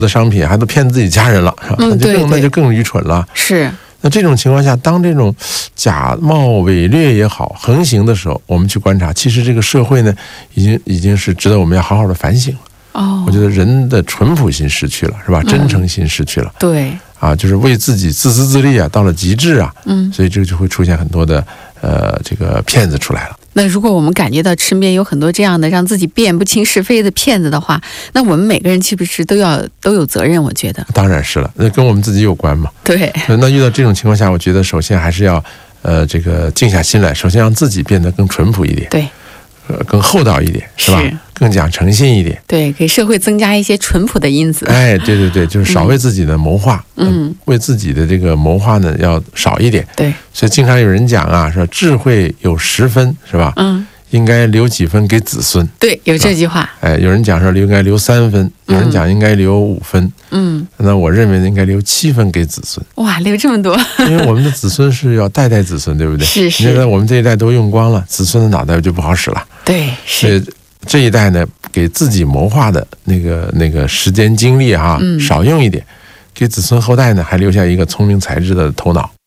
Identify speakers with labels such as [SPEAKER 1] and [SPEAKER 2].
[SPEAKER 1] 的商品还都骗自己家人了，是吧？那就更愚蠢了。
[SPEAKER 2] 是。
[SPEAKER 1] 那这种情况下，当这种假冒伪劣也好横行的时候，我们去观察，其实这个社会呢，已经是值得我们要好好的反省了。我觉得人的淳朴心失去了，是吧？真诚心失去了。
[SPEAKER 2] 对。
[SPEAKER 1] 就是为自己自私自利啊，到了极致啊。所以这个就会出现很多的这个骗子出来了。
[SPEAKER 2] 那如果我们感觉到身边有很多这样的让自己辨不清是非的骗子的话，那我们每个人是不是都有责任？我觉得
[SPEAKER 1] 当然是了，那跟我们自己有关嘛。
[SPEAKER 2] 对。
[SPEAKER 1] 那遇到这种情况下，我觉得首先还是要这个静下心来，首先让自己变得更淳朴一点，
[SPEAKER 2] 对，
[SPEAKER 1] 更厚道一点，是吧？更讲诚信一点，
[SPEAKER 2] 对，给社会增加一些淳朴的因子。
[SPEAKER 1] 对，就是少为自己的谋划，为自己的这个谋划呢要少一点。
[SPEAKER 2] 对，
[SPEAKER 1] 所以经常有人讲啊，说智慧有10分，是吧？应该留几分给子孙。对，
[SPEAKER 2] 有这句话。
[SPEAKER 1] 有人讲说应该留3分，有人讲应该留5分。那我认为应该留7分给子孙。
[SPEAKER 2] 哇，留这么多！
[SPEAKER 1] 因为我们的子孙是要代代子孙，对不对？
[SPEAKER 2] 是。
[SPEAKER 1] 现在我们这一代都用光了，子孙的脑袋就不好使了。
[SPEAKER 2] 对，是。
[SPEAKER 1] 这一代呢，给自己谋划的那个时间精力少用一点，给子孙后代呢还留下一个聪明才智的头脑。